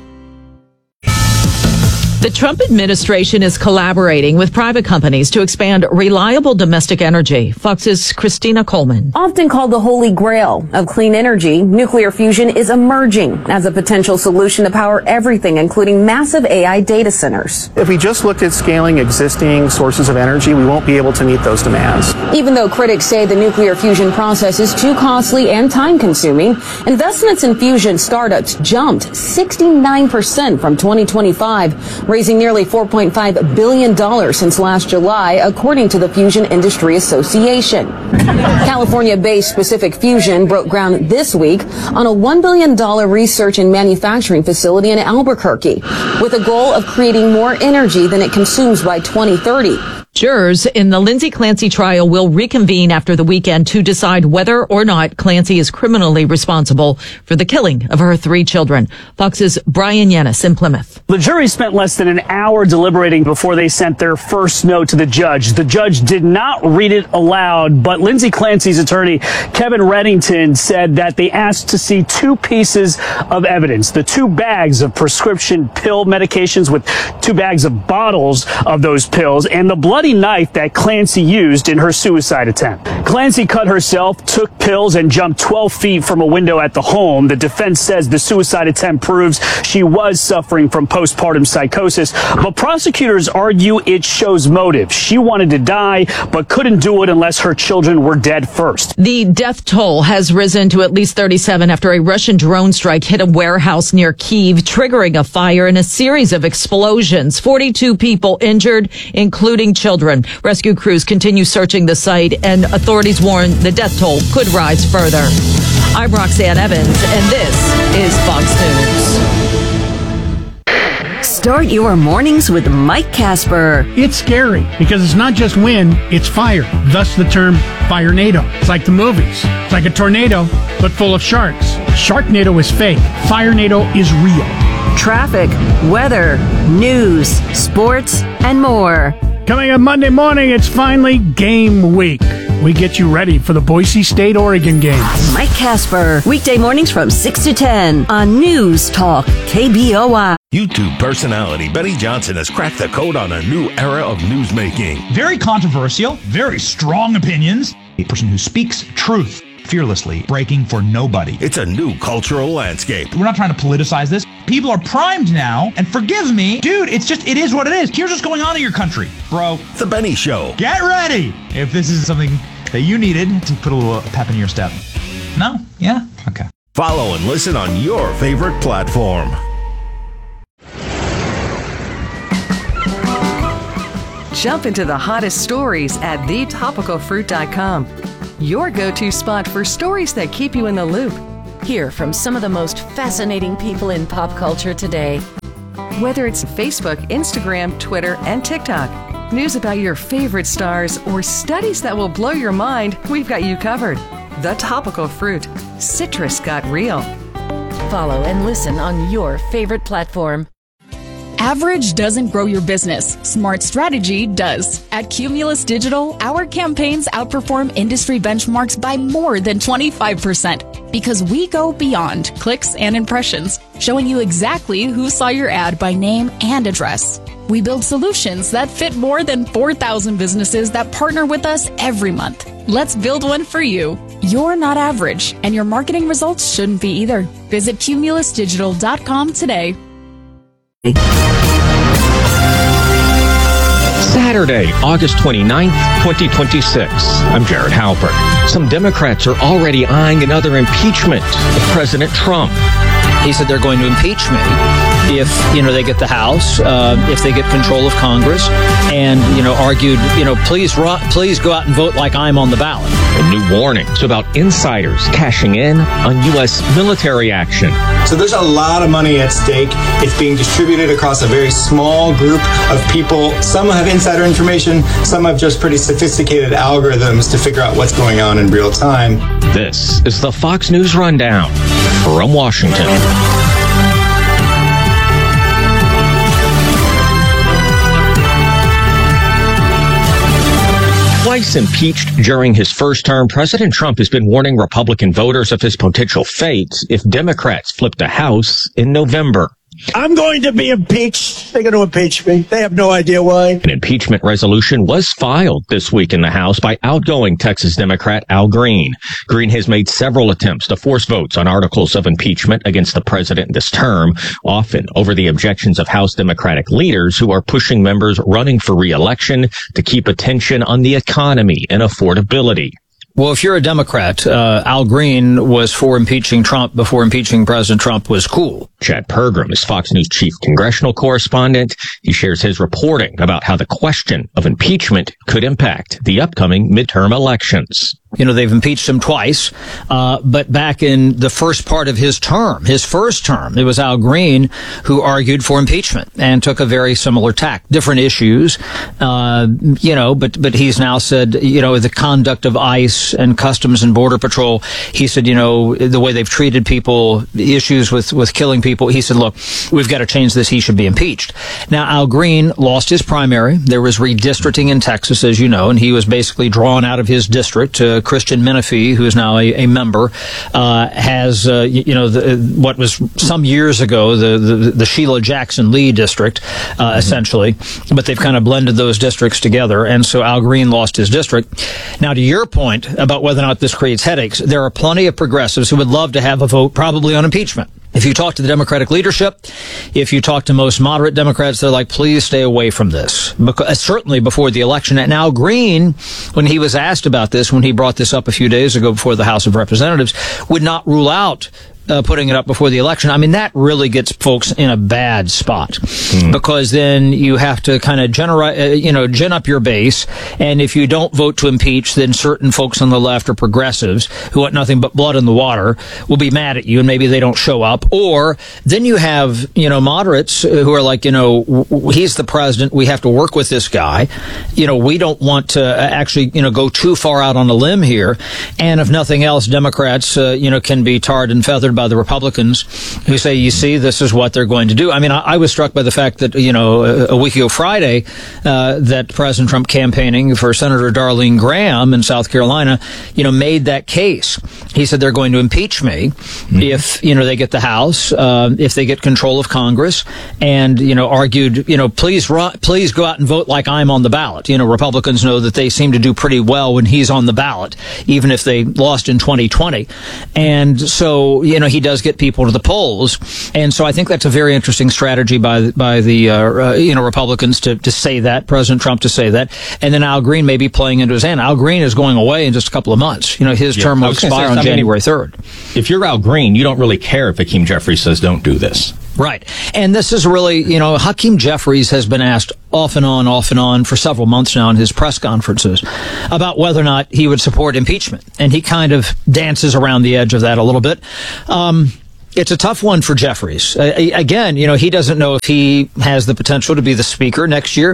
The Trump administration is collaborating with private companies to expand reliable domestic energy. Fox's Christina Coleman. Often called the holy grail of clean energy, nuclear fusion is emerging as a potential solution to power everything, including massive AI data centers. If we just looked at scaling existing sources of energy, we won't be able to meet those demands. Even though critics say the nuclear fusion process is too costly and time-consuming, investments in fusion startups jumped 69% from 2025, raising nearly $4.5 billion since last July, according to the Fusion Industry Association. California-based Pacific Fusion broke ground this week on a $1 billion research and manufacturing facility in Albuquerque, with a goal of creating more energy than it consumes by 2030. Jurors in the Lindsay Clancy trial will reconvene after the weekend to decide whether or not Clancy is criminally responsible for the killing of her 3 children. Fox's Brian Yennis in Plymouth. The jury spent less than an hour deliberating before they sent their first note to the judge. The judge did not read it aloud, but Lindsay Clancy's attorney, Kevin Reddington, said that they asked to see 2 pieces of evidence. The 2 bags of prescription pill medications with 2 bags of bottles of those pills and the bloody knife that Clancy used in her suicide attempt. Clancy cut herself, took pills, and jumped 12 feet from a window at the home. The defense says the suicide attempt proves she was suffering from postpartum psychosis, but prosecutors argue it shows motive. She wanted to die, but couldn't do it unless her children were dead first. The death toll has risen to at least 37 after a Russian drone strike hit a warehouse near Kyiv, triggering a fire and a series of explosions. 42 people injured, including children. Rescue crews continue searching the site, and authorities warn the death toll could rise further. I'm Roxanne Evans, and this is Fox News. Start your mornings with Mike Casper. It's scary because it's not just wind, it's fire. Thus the term Firenado. It's like the movies. It's like a tornado, but full of sharks. Sharknado is fake. Firenado is real. Traffic, weather, news, sports, and more. Coming up Monday morning, it's finally game week. We get you ready for the Boise State-Oregon game. Mike Casper, weekday mornings from 6 to 10 on News Talk KBOI. YouTube personality Benny Johnson has cracked the code on a new era of newsmaking. Very controversial, very strong opinions. A person who speaks truth fearlessly, breaking for nobody. It's a new cultural landscape. We're not trying to politicize this. People are primed now, and forgive me, dude, it is what it is. Here's what's going on in your country, bro. The Benny Show. Get ready if this is something that you needed to put a little pep in your step. No? Yeah? Okay. Follow and listen on your favorite platform. Jump into the hottest stories at thetopicalfruit.com. Your go-to spot for stories that keep you in the loop. Hear from some of the most fascinating people in pop culture today. Whether it's Facebook, Instagram, Twitter, and TikTok, news about your favorite stars, or studies that will blow your mind, we've got you covered. The Topical Fruit. Citrus got real. Follow and listen on your favorite platform. Average doesn't grow your business. Smart strategy does. At Cumulus Digital, our campaigns outperform industry benchmarks by more than 25% because we go beyond clicks and impressions, showing you exactly who saw your ad by name and address. We build solutions that fit more than 4,000 businesses that partner with us every month. Let's build one for you. You're not average, and your marketing results shouldn't be either. Visit cumulusdigital.com today. Saturday, August 29th, 2026. I'm Jared Halpern. Some Democrats are already eyeing another impeachment of President Trump. He said they're going to impeach me if, they get the House, if they get control of Congress, and, argued, please go out and vote like I'm on the ballot. And new warnings about insiders cashing in on U.S. military action. So there's a lot of money at stake. It's being distributed across a very small group of people. Some have insider information. Some have just pretty sophisticated algorithms to figure out what's going on in real time. This is the Fox News Rundown from Washington. Twice impeached during his first term, President Trump has been warning Republican voters of his potential fate if Democrats flip the House in November. I'm going to be impeached. They're going to impeach me. They have no idea why. An impeachment resolution was filed this week in the House by outgoing Texas Democrat Al Green. Green has made several attempts to force votes on articles of impeachment against the president this term, often over the objections of House Democratic leaders who are pushing members running for re-election to keep attention on the economy and affordability. Well, if you're a Democrat, Al Green was for impeaching Trump before impeaching President Trump was cool. Chad Pergram is Fox News chief congressional correspondent. He shares his reporting about how the question of impeachment could impact the upcoming midterm elections. They've impeached him twice, but back in the first part of his first term, it was Al Green who argued for impeachment and took a very similar tack. Different issues, but he's now said, the conduct of ICE and Customs and Border Patrol, he said, the way they've treated people, the issues with killing people, he said, look, we've got to change this. He should be impeached. Now, Al Green lost his primary. There was redistricting in Texas, as you know, and he was basically drawn out of his district. Christian Menifee, who is now a member, has, what was some years ago, the Sheila Jackson Lee district, essentially. But they've kind of blended those districts together. And so Al Green lost his district. Now, to your point about whether or not this creates headaches, there are plenty of progressives who would love to have a vote probably on impeachment. If you talk to the Democratic leadership, if you talk to most moderate Democrats, they're like, please stay away from this. Because, certainly before the election. And Al Green, when he was asked about this, when he brought this up a few days ago before the House of Representatives, would not rule out putting it up before the election. I mean, that really gets folks in a bad spot because then you have to kind of gin up your base. And if you don't vote to impeach, then certain folks on the left or progressives who want nothing but blood in the water will be mad at you and maybe they don't show up. Or then you have, moderates who are like, he's the president. We have to work with this guy. We don't want to actually, go too far out on a limb here. And if nothing else, Democrats, can be tarred and feathered by the Republicans who say, you see, this is what they're going to do. I mean, I was struck by the fact that, a week ago Friday, that President Trump campaigning for Senator Darlene Graham in South Carolina, made that case. He said they're going to impeach me if, they get the House, if they get control of Congress, and, argued, please go out and vote like I'm on the ballot. Republicans know that they seem to do pretty well when he's on the ballot, even if they lost in 2020. And so, he does get people to the polls. And so I think that's a very interesting strategy by the Republicans to say that, President Trump to say that. And then Al Green may be playing into his hand. Al Green is going away in just a couple of months. His term will expire on January 3rd. If you're Al Green, you don't really care if Hakeem Jeffries says don't do this. Right. And this is really, Hakeem Jeffries has been asked off and on for several months now in his press conferences about whether or not he would support impeachment. And he kind of dances around the edge of that a little bit. It's a tough one for Jeffries. Again, he doesn't know if he has the potential to be the speaker next year.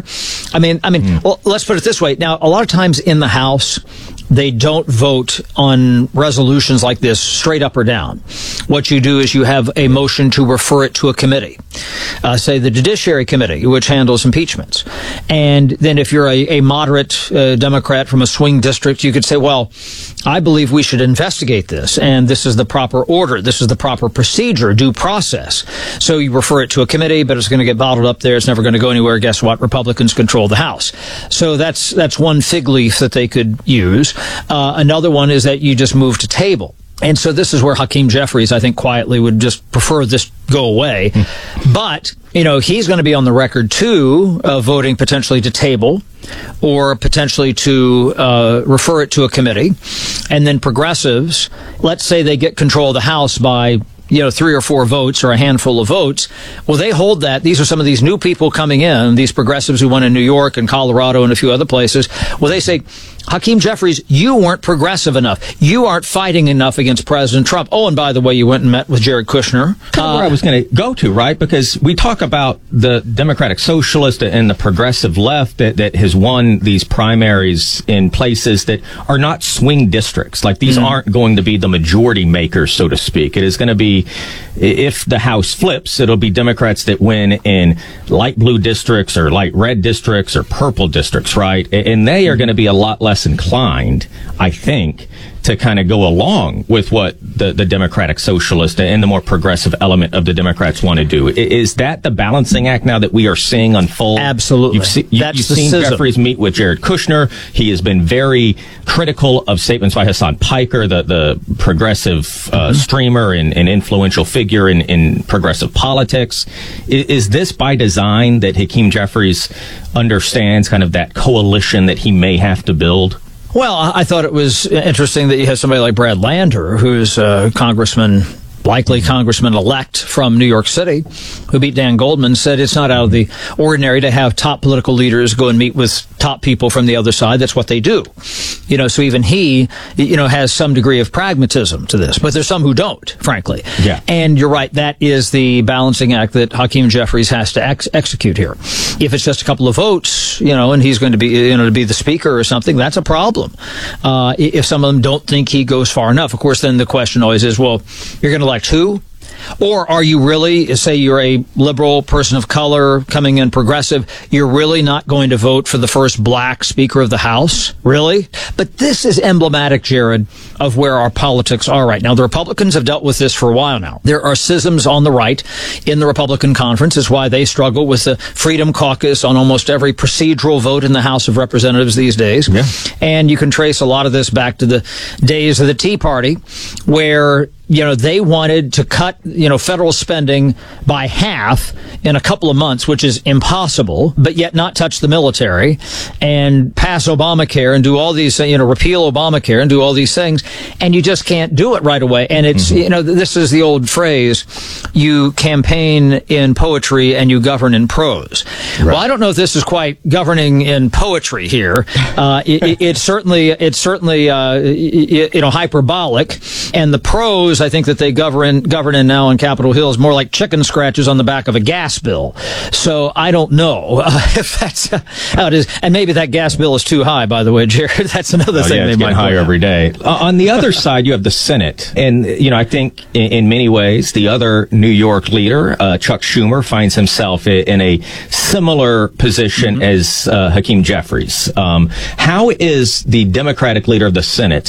Well, let's put it this way. Now, a lot of times in the House, they don't vote on resolutions like this straight up or down. What you do is you have a motion to refer it to a committee, say the Judiciary Committee, which handles impeachments. And then if you're a moderate Democrat from a swing district, you could say, well, I believe we should investigate this, and this is the proper order. This is the proper procedure, due process. So you refer it to a committee, but it's going to get bottled up there. It's never going to go anywhere. Guess what? Republicans control the House. So that's one fig leaf that they could use. Another one is that you just move to table. And so this is where Hakeem Jeffries, I think, quietly would just prefer this go away. But, he's going to be on the record, too, of voting potentially to table or potentially to refer it to a committee. And then progressives, let's say they get control of the House by 3 or 4 votes or a handful of votes. Well, they hold that. These are some of these new people coming in, these progressives who won in New York and Colorado and a few other places. Well, they say, Hakeem Jeffries, you weren't progressive enough. You aren't fighting enough against President Trump. Oh, and by the way, you went and met with Jared Kushner. Kind of where I was going to go to, right? Because we talk about the Democratic Socialist and the progressive left that has won these primaries in places that are not swing districts. Like these aren't going to be the majority makers, so to speak. It is going to be, if the House flips, it'll be Democrats that win in light blue districts or light red districts or purple districts, right? And they are going to be a lot less inclined, I think, to kind of go along with what the Democratic Socialist and the more progressive element of the Democrats want to do. Is that the balancing act now that we are seeing unfold? Absolutely. You've seen Jeffries meet with Jared Kushner. He has been very critical of statements by Hassan Piker, the progressive streamer and influential figure in progressive politics. Is this by design that Hakeem Jeffries understands kind of that coalition that he may have to build? Well, I thought it was interesting that you have somebody like Brad Lander, who's a likely congressman-elect from New York City, who beat Dan Goldman, said it's not out of the ordinary to have top political leaders go and meet with top people from the other side. That's what they do. So even he, has some degree of pragmatism to this, but there's some who don't, frankly. Yeah. And you're right, that is the balancing act that Hakeem Jeffries has to execute here. If it's just a couple of votes, and he's going to be, to be the speaker or something, that's a problem. If some of them don't think he goes far enough, of course, then the question always is, well, you're going to elect who? Or are you really, say you're a liberal person of color coming in progressive, you're really not going to vote for the first black Speaker of the House? Really? But this is emblematic, Jared, of where our politics are right now. The Republicans have dealt with this for a while now. There are schisms on the right in the Republican conference. It's why they struggle with the Freedom Caucus on almost every procedural vote in the House of Representatives these days. Yeah. And you can trace a lot of this back to the days of the Tea Party, where they wanted to cut, federal spending by half in a couple of months, which is impossible, but yet not touch the military and pass Obamacare and do all these, repeal Obamacare and do all these things. And you just can't do it right away. And it's, this is the old phrase, you campaign in poetry and you govern in prose. Right. Well, I don't know if this is quite governing in poetry here. It's certainly hyperbolic, and the prose rules I think that they govern in now on Capitol Hill is more like chicken scratches on the back of a gas bill. So I don't know if that's how it is. And maybe that gas bill is too high, by the way, Jared. That's another thing they might higher every day. On the other side, you have the Senate. And, I think in many ways, the other New York leader, Chuck Schumer, finds himself in a similar position as Hakeem Jeffries. How is the Democratic leader of the Senate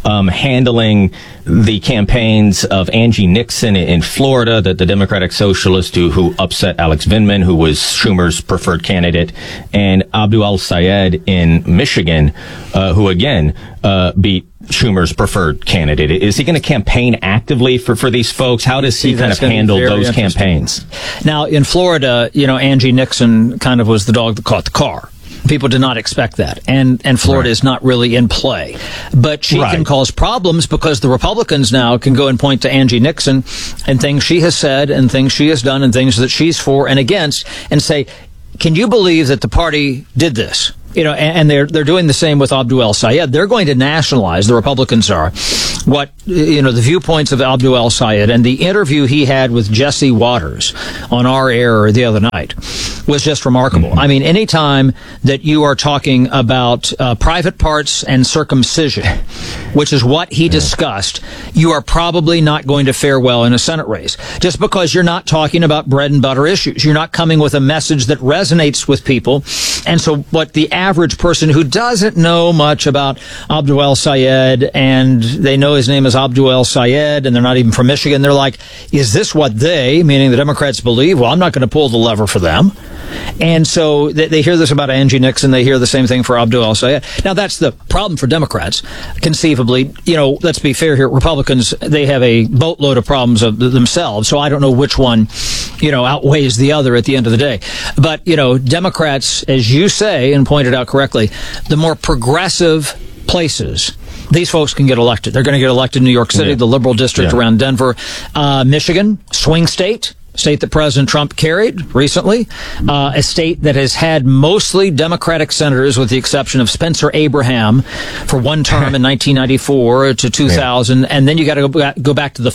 handling the campaigns of Angie Nixon in Florida, the Democratic socialist who upset Alex Vindman, who was Schumer's preferred candidate, and Abdul El-Sayed in Michigan, who again beat Schumer's preferred candidate? Is he going to campaign actively for these folks? How does he kind of handle those campaigns? Now, in Florida, Angie Nixon kind of was the dog that caught the car. People did not expect that. And Florida is not really in play. But she can cause problems because the Republicans now can go and point to Angie Nixon and things she has said and things she has done and things that she's for and against and say, can you believe that the party did this? And they're doing the same with Abdul El-Sayed. They're going to nationalize, the Republicans are, what, the viewpoints of Abdul El-Sayed. And the interview he had with Jesse Waters on our air the other night was just remarkable. I mean, anytime that you are talking about private parts and circumcision, which is what he discussed, you are probably not going to fare well in a Senate race. Just because you're not talking about bread and butter issues. You're not coming with a message that resonates with people. And so what the average person who doesn't know much about Abdul El-Sayed and they know his name is Abdul El-Sayed and they're not even from Michigan, they're like, is this what they, meaning the Democrats, believe? Well, I'm not going to pull the lever for them. And so they hear this about Angie Nixon. They hear the same thing for Abdul El-Sayed. Now, that's the problem for Democrats, conceivably. Let's be fair here. Republicans, they have a boatload of problems of themselves. So I don't know which one, outweighs the other at the end of the day. But, Democrats, as you say and pointed out correctly, the more progressive places, these folks can get elected. They're going to get elected in New York City, the liberal district around Denver, Michigan, swing state that President Trump carried recently, a state that has had mostly Democratic senators with the exception of Spencer Abraham for one term in 1994 to 2000. And then you got to go back to the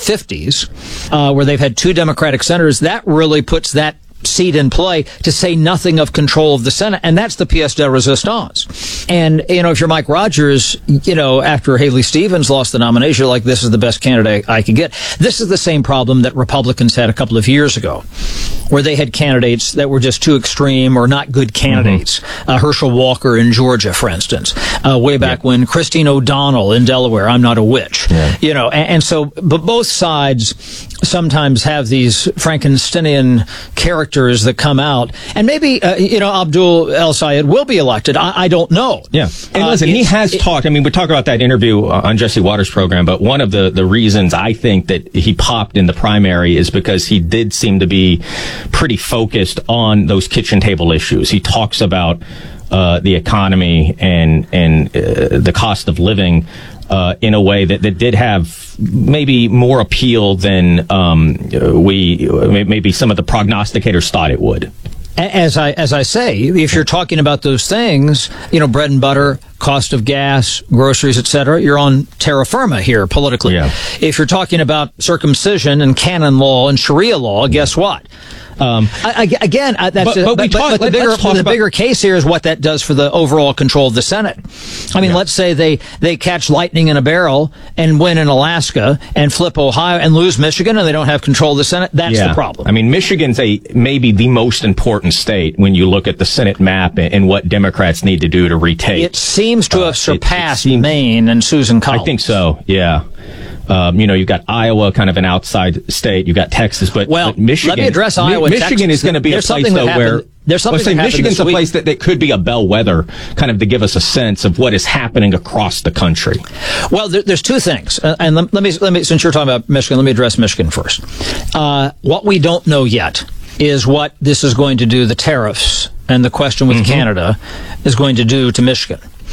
50s, where they've had two Democratic senators. That really puts that seat in play, to say nothing of control of the Senate. And that's the pièce de résistance. And, if you're Mike Rogers, after Haley Stevens lost the nomination, you're like, this is the best candidate I could get. This is the same problem that Republicans had a couple of years ago, where they had candidates that were just too extreme or not good candidates. Herschel Walker in Georgia, for instance, way back when Christine O'Donnell in Delaware, I'm not a witch, and so, but both sides sometimes have these Frankensteinian characters that come out, and maybe Abdul El-Sayed will be elected. I don't know. Yeah, and listen, he has talked. I mean, we talk about that interview on Jesse Waters' program, but one of the reasons I think that he popped in the primary is because he did seem to be pretty focused on those kitchen table issues. He talks about the economy and the cost of living in a way that did have maybe more appeal than maybe some of the prognosticators thought it would. As I say, if you're talking about those things, bread and butter, cost of gas, groceries, etc., you're on terra firma here politically. Yeah. If you're talking about circumcision and canon law and Sharia law, guess what? The bigger case here is what that does for the overall control of the Senate. I mean, let's say they catch lightning in a barrel and win in Alaska and flip Ohio and lose Michigan and they don't have control of the Senate. That's the problem. I mean, Michigan's maybe the most important state when you look at the Senate map and what Democrats need to do to retake. It seems to have surpassed Maine and Susan Collins. I think so, yeah. You've got Iowa, kind of an outside state. You've got Texas, but Michigan. Let me address Iowa. Michigan is going to be a place where Michigan's a place that could be a bellwether, kind of to give us a sense of what is happening across the country. Well, there's two things, and let me since you're talking about Michigan, let me address Michigan first. What we don't know yet is what this is going to do. The tariffs and the question with Canada is going to do to Michigan.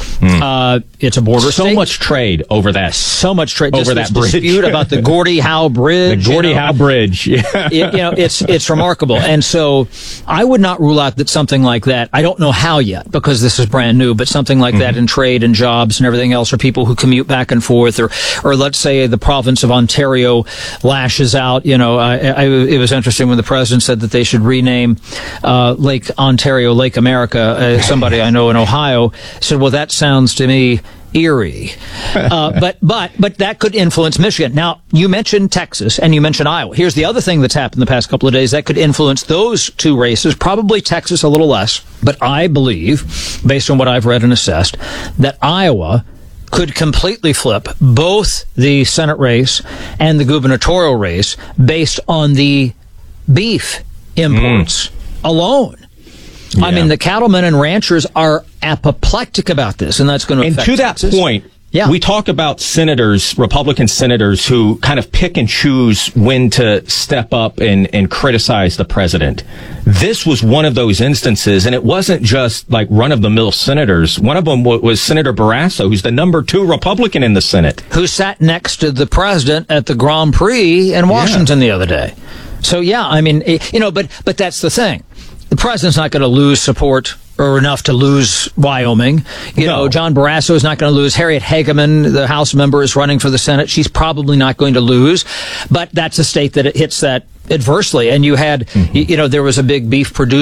It's a border state. So much trade over that. So much trade over that bridge. Dispute about the Gordie Howe Bridge. The Gordie Howe Bridge. Yeah. It's remarkable. And so I would not rule out that something like that, I don't know how yet because this is brand new, but something like that in trade and jobs and everything else, or people who commute back and forth, or let's say the province of Ontario lashes out. It was interesting when the president said that they should rename Lake Ontario Lake America. Somebody I know in Ohio said, well, that sounds to me eerie. But that could influence Michigan. Now, you mentioned Texas and you mentioned Iowa. Here's the other thing that's happened the past couple of days that could influence those two races, probably Texas a little less. But I believe, based on what I've read and assessed, that Iowa could completely flip both the Senate race and the gubernatorial race based on the beef imports alone. Yeah. I mean, the cattlemen and ranchers are apoplectic about this, and that's going to affect Texas. And to that point, we talk about senators, Republican senators, who kind of pick and choose when to step up and criticize the president. This was one of those instances, and it wasn't just like run-of-the-mill senators. One of them was Senator Barrasso, who's the number 2 Republican in the Senate. Who sat next to the president at the Grand Prix in Washington the other day. So, yeah, I mean, but that's the thing. The president's not going to lose support or enough to lose Wyoming. John Barrasso is not going to lose. Harriet Hageman, the House member, is running for the Senate. She's probably not going to lose. But that's a state that it hits that adversely. And you had, there was a big beef producer